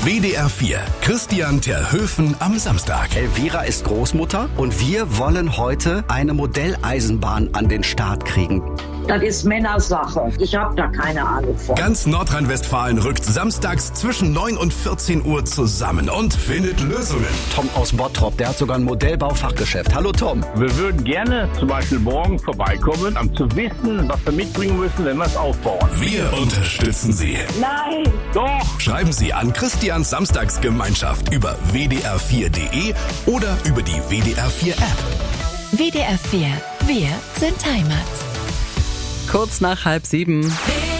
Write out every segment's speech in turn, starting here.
WDR 4. Christian Terhöfen am Samstag. Elvira ist Großmutter und wir wollen heute eine Modelleisenbahn an den Start kriegen. Das ist Männersache. Ich habe da keine Ahnung von. Ganz Nordrhein-Westfalen rückt samstags zwischen 9 und 14 Uhr zusammen und findet Lösungen. Tom aus Bottrop, der hat sogar ein Modellbaufachgeschäft. Hallo Tom. Wir würden gerne zum Beispiel morgen vorbeikommen, um zu wissen, was wir mitbringen müssen, wenn wir es aufbauen. Wir unterstützen Sie. Nein! Doch! Schreiben Sie an Christians Samstagsgemeinschaft über wdr4.de oder über die WDR 4 App. WDR 4. Wir sind Heimat. Kurz nach 6:30.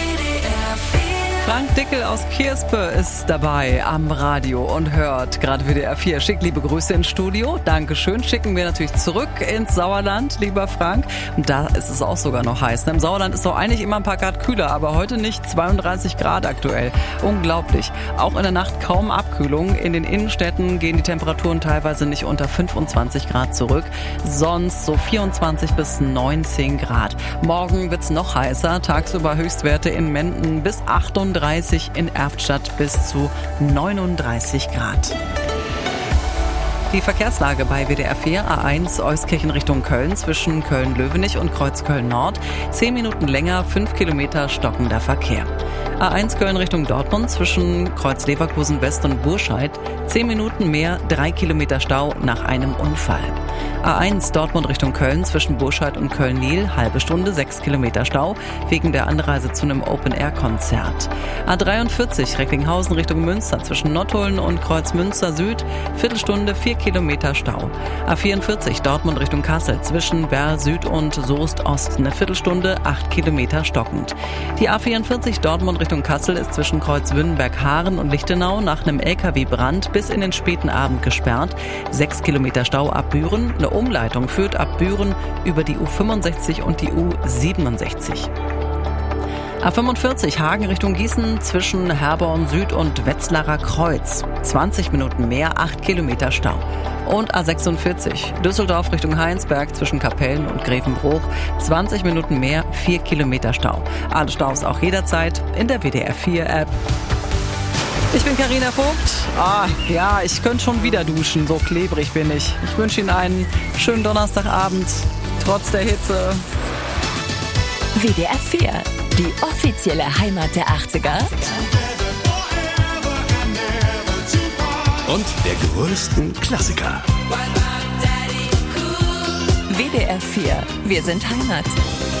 Frank Dickel aus Kierspe ist dabei am Radio und hört gerade WDR 4. Schick liebe Grüße ins Studio. Dankeschön. Schicken wir natürlich zurück ins Sauerland, lieber Frank. Und da ist es auch sogar noch heiß. Im Sauerland ist doch eigentlich immer ein paar Grad kühler, aber heute nicht. 32 Grad aktuell. Unglaublich. Auch in der Nacht kaum Abkühlung. In den Innenstädten gehen die Temperaturen teilweise nicht unter 25 Grad zurück. Sonst so 24 bis 19 Grad. Morgen wird's noch heißer. Tagsüber Höchstwerte in Menden bis 38, in Erftstadt bis zu 39 Grad. Die Verkehrslage bei WDR 4, A1 Euskirchen Richtung Köln zwischen Köln-Löwenich und Kreuzköln-Nord. 10 Minuten länger, 5 Kilometer stockender Verkehr. A1 Köln Richtung Dortmund zwischen Kreuz Leverkusen West und Burscheid. 10 Minuten mehr, 3 Kilometer Stau nach einem Unfall. A1 Dortmund Richtung Köln zwischen Burscheid und Köln-Niel, halbe Stunde, 6 Kilometer Stau wegen der Anreise zu einem Open-Air-Konzert. A43 Recklinghausen Richtung Münster zwischen Nottuln und Kreuz Münster Süd, Viertelstunde, 4 Kilometer Stau. A44 Dortmund Richtung Kassel zwischen Werl Süd und Soest Ost, eine Viertelstunde, 8 Kilometer stockend. Die A44 Dortmund Richtung Kassel ist zwischen Kreuz Wünnenberg-Haaren und Lichtenau nach einem LKW-Brand bis in den späten Abend gesperrt. 6 Kilometer Stau ab Büren. Eine Umleitung führt ab Büren über die U65 und die U67. A45 Hagen Richtung Gießen zwischen Herborn Süd und Wetzlarer Kreuz. 20 Minuten mehr, 8 Kilometer Stau. Und A46 Düsseldorf Richtung Heinsberg zwischen Kapellen und Grevenbruch. 20 Minuten mehr, 4 Kilometer Stau. Alle Staus auch jederzeit in der WDR 4 App. Ich bin Carina Vogt. Ja, ich könnte schon wieder duschen, so klebrig bin ich. Ich wünsche Ihnen einen schönen Donnerstagabend, trotz der Hitze. WDR 4. Die offizielle Heimat der 80er. Und der größten Klassiker. WDR 4. Wir sind Heimat.